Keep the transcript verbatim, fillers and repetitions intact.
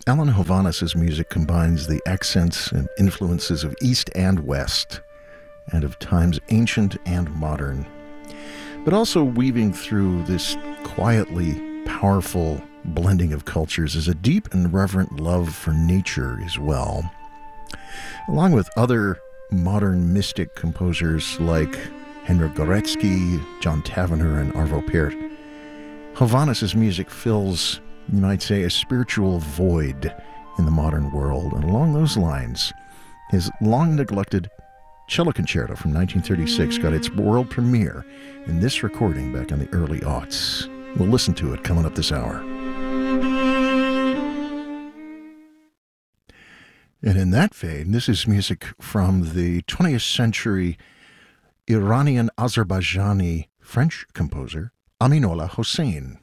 Alan Hovhaness' music combines the accents and influences of East and West, and of times ancient and modern, but also weaving through this quietly powerful blending of cultures is a deep and reverent love for nature as well. Along with other modern mystic composers like Henryk Górecki, John Tavener, and Arvo Pärt, Hovhaness' music fills, you might say, a spiritual void in the modern world. And along those lines, his long-neglected cello concerto from nineteen thirty-six got its world premiere in this recording back in the early aughts. We'll listen to it coming up this hour. And in that vein, this is music from the twentieth century Iranian-Azerbaijani French composer Aminollah Hossein.